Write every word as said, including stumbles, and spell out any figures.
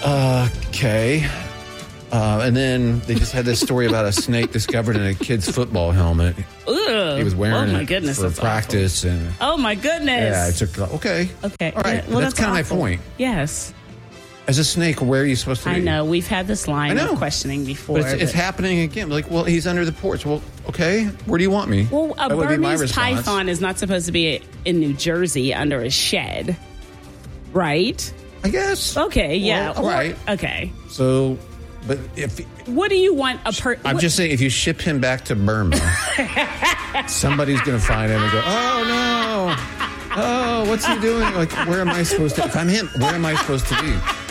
Uh, okay. Uh, and then they just had this story about a snake discovered in a kid's football helmet. Ugh. He was wearing oh my it goodness, for that's practice. awful. and Oh, my goodness. Yeah, I took, okay. Okay. All right. Yeah, well, that's, that's kind of my awful. point. Yes. As a snake, where are you supposed to be? I know. We've had this I line know. of questioning before. But it's, it's but- happening again. Like, well, he's under the porch. Well, okay. Where do you want me? Well, a That would be my Burmese response. python is not supposed to be in New Jersey under a shed, right? I guess. Okay, yeah. Well, all right. Or- okay. So, but if What do you want a per? I'm what- just saying, if you ship him back to Burma, somebody's going to find him and go, "Oh no, oh, what's he doing? Like, where am I supposed to? If I'm him, where am I supposed to be?"